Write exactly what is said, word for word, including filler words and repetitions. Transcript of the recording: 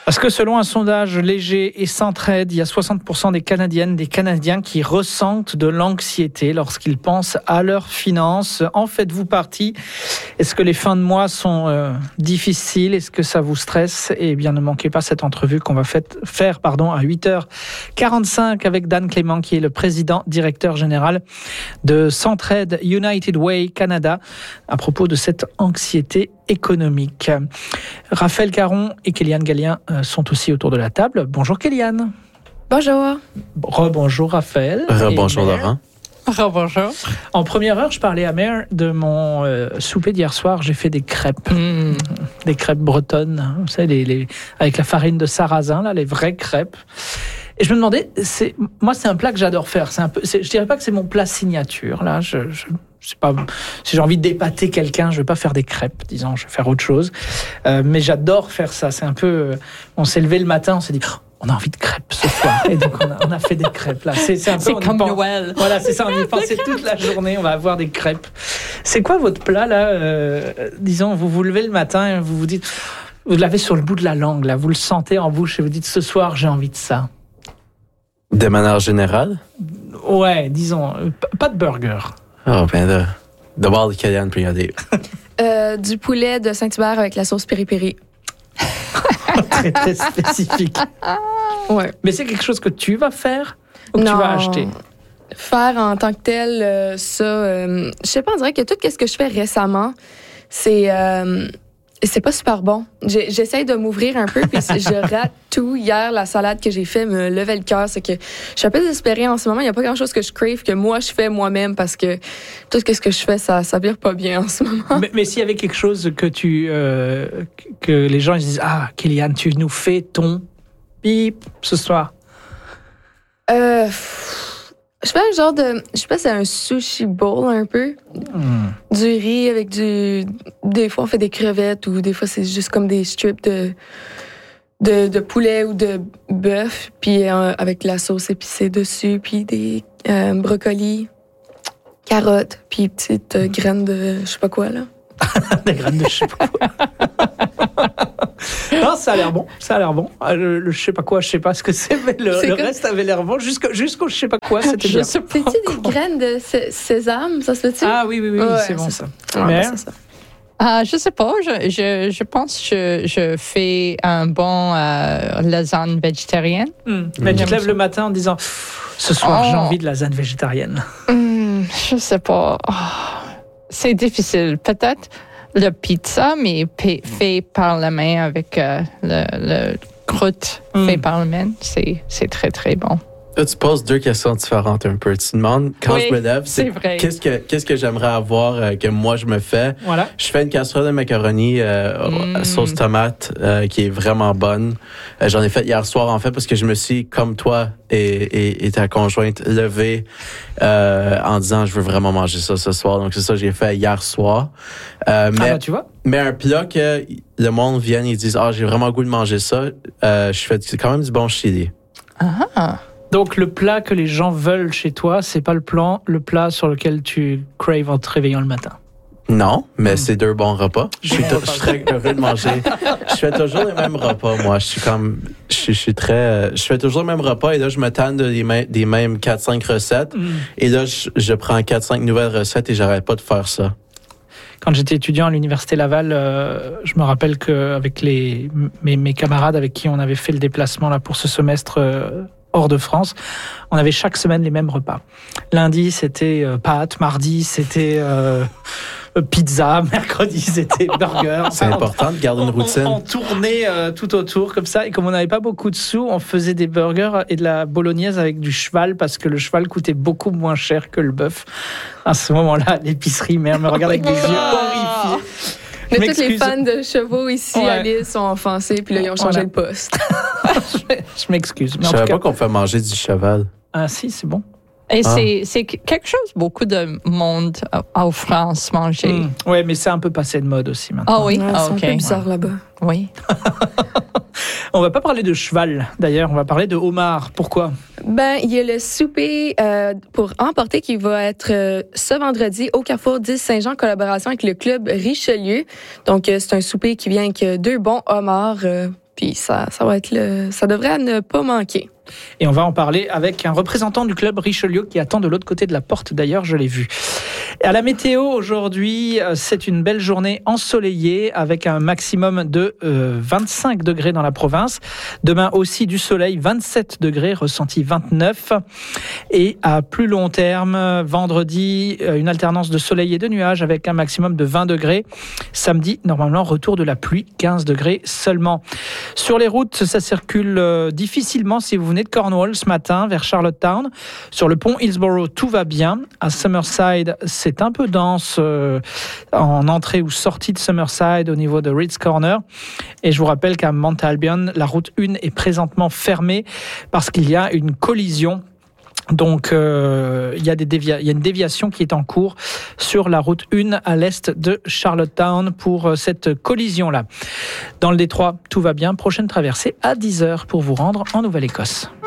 Parce que selon un sondage léger et Centraide, il y a soixante pour cent des Canadiennes, des Canadiens qui ressentent de l'anxiété lorsqu'ils pensent à leurs finances. En faites-vous partie? Est-ce que les fins de mois sont euh, difficiles? Est-ce que ça vous stresse? Eh bien, ne manquez pas cette entrevue qu'on va fait, faire pardon, à huit heures quarante-cinq avec Dan Clément, qui est le président directeur général de Centraide United Way Canada, à propos de cette anxiété économique. Raphaël Caron et Kéliane Gallien sont aussi autour de la table. Bonjour Kéliane. Bonjour. Rebonjour Raphaël. Rebonjour Laurent. Rebonjour. En première heure, je parlais à Mère de mon euh, souper d'hier soir. J'ai fait des crêpes. Mmh. Des crêpes bretonnes, vous savez, les, les, avec la farine de sarrasin, là, les vraies crêpes. Et je me demandais, c'est, moi, c'est un plat que j'adore faire. C'est un peu, c'est, je dirais pas que c'est mon plat signature. Là, je, je, je sais pas. Si j'ai envie d'épater quelqu'un, je vais pas faire des crêpes. Disons, je vais faire autre chose. Euh, mais j'adore faire ça. C'est un peu. On s'est levé le matin, on s'est dit, oh, on a envie de crêpes ce soir. Et donc on a, on a fait des crêpes. Là, c'est, c'est un peu. C'est on comme pense, Noël. Voilà, c'est ça. On y pensait toute la journée. On va avoir des crêpes. C'est quoi votre plat là euh, Disons, vous vous levez le matin, et vous vous dites, vous l'avez sur le bout de la langue. Là, vous le sentez en bouche et vous dites, ce soir, j'ai envie de ça. De manière générale? Ouais, disons, euh, pas de burger. Oh, ben là. D'abord, le Kéliane peut y aller. Euh, du poulet de Saint-Hubert avec la sauce piri-piri. Très, très spécifique. Ouais. Mais c'est quelque chose que tu vas faire ou que non. tu vas acheter? Faire en tant que tel, euh, ça, euh, je sais pas, on dirait que tout ce que je fais récemment, c'est... Euh, c'est pas super bon. J'ai, j'essaye de m'ouvrir un peu, puis je rate tout. Hier, la salade que j'ai fait me levait le cœur. C'est que je suis un peu désespérée en ce moment. Il n'y a pas grand-chose que je crave que moi, je fais moi-même parce que tout ce que je fais, ça ça vire pas bien en ce moment. Mais, mais s'il y avait quelque chose que tu... Euh, que les gens ils disent, ah, Kéliane, tu nous fais ton bip ce soir. Euh... Je fais un genre de... Je sais pas, c'est un sushi bowl un peu. Mm. Du riz avec du... Des fois, on fait des crevettes ou des fois, c'est juste comme des strips de, de, de poulet ou de bœuf. Puis euh, avec la sauce épicée dessus. Puis des euh, brocolis, carottes, puis petites euh, graines de je sais pas quoi, là. Des graines de je sais pas quoi. Non, ça a l'air bon. Ça a l'air bon. Le, le je sais pas quoi, je sais pas ce que c'est, mais le, c'est le comme... reste avait l'air bon. Jusqu'au, jusqu'au je sais pas quoi, c'était bien. C'est-tu des graines de sé- sésame, ça se fait-tu? Ah oui, oui, oui, ouais, c'est bon c'est ça. ça. Mais... Ouais, c'est ça. Ah, je sais pas, je, je, je pense que je, je fais un bon euh, lasagne végétarienne. Mmh. Mais mmh. tu te lèves le matin en disant, ce soir, oh. j'ai envie de lasagne végétarienne. Mmh, je sais pas. Oh, c'est difficile. Peut-être le pizza, mais p- fait par la main avec euh, le, le croûte mmh. fait par la main, c'est, c'est très, très bon. Là, tu poses deux questions différentes un peu. Tu te demandes, quand oui, je me lève, c'est, c'est vrai. Qu'est-ce, que, qu'est-ce que j'aimerais avoir euh, que moi, je me fais? Voilà. Je fais une casserole de macaroni euh, mm. sauce tomate euh, qui est vraiment bonne. Euh, j'en ai fait hier soir, en fait, parce que je me suis, comme toi et, et, et ta conjointe, levé euh, en disant, je veux vraiment manger ça ce soir. Donc, c'est ça que j'ai fait hier soir. Euh, mais, ah bah, tu vois? Mais un plat que le monde vienne et dise, ah, j'ai vraiment le goût de manger ça, euh, je fais quand même du bon chili. Ah. Donc, le plat que les gens veulent chez toi, c'est pas le plan, le plat sur lequel tu craves en te réveillant le matin. Non, mais mm. c'est deux bons repas. Je suis, t- je suis très heureux de manger. Je fais toujours les mêmes repas, moi. Je suis comme, je, je suis très, je fais toujours les mêmes repas et là, je me tanne de des, mêmes, des mêmes quatre cinq recettes. Mm. Et là, je, je prends quatre cinq nouvelles recettes et j'arrête pas de faire ça. Quand j'étais étudiant à l'Université Laval, euh, je me rappelle qu'avec les, mes, mes camarades avec qui on avait fait le déplacement là, pour ce semestre euh, hors de France, on avait chaque semaine les mêmes repas. Lundi, c'était euh, pâtes, mardi, c'était euh, pizza, mercredi, c'était burger. C'est enfin, important de garder une routine. On, on, on tournait euh, tout autour comme ça, et comme on n'avait pas beaucoup de sous, on faisait des burgers et de la bolognaise avec du cheval, parce que le cheval coûtait beaucoup moins cher que le bœuf. À ce moment-là, l'épicerie, mère me regarde avec des yeux horrifiés. Mais tous les fans de chevaux ici ouais. à Lille sont offensés, puis là, ils ont changé voilà. le poste. je, je m'excuse. Mais je ne savais cas... pas qu'on fait manger du cheval. Ah si, c'est bon. Et ah. c'est, c'est quelque chose beaucoup de monde en France manger. Mmh. Oui, mais c'est un peu passé de mode aussi maintenant. Ah oui, ouais, ah, c'est okay. un peu bizarre ouais. là-bas. Oui. On va pas parler de cheval, d'ailleurs, on va parler de homard. Pourquoi? Ben, il y a le souper euh, pour emporter qui va être euh, ce vendredi au Carrefour dix Saint-Jean en collaboration avec le club Richelieu. Donc, euh, c'est un souper qui vient avec deux bons homards euh, Puis ça, ça va être le, ça devrait ne pas manquer. Et on va en parler avec un représentant du club Richelieu qui attend de l'autre côté de la porte, d'ailleurs, je l'ai vu. Et à la météo, aujourd'hui, c'est une belle journée ensoleillée avec un maximum de euh, vingt-cinq degrés dans la province. Demain aussi du soleil, vingt-sept degrés, ressenti vingt-neuf. Et à plus long terme, vendredi, une alternance de soleil et de nuages avec un maximum de vingt degrés. Samedi, normalement, retour de la pluie, quinze degrés seulement. Sur les routes, ça circule euh, difficilement si vous venez de Cornwall ce matin vers Charlottetown. Sur le pont Hillsborough, tout va bien. À Summerside, c'est un peu dense euh, en entrée ou sortie de Summerside au niveau de Reed's Corner. Et je vous rappelle qu'à Mount Albion, la route un est présentement fermée parce qu'il y a une collision. Donc, euh, il y a des dévia- il y a une déviation qui est en cours sur la route un à l'est de Charlottetown pour euh, cette collision-là. Dans le détroit, tout va bien. Prochaine traversée à dix heures pour vous rendre en Nouvelle-Écosse.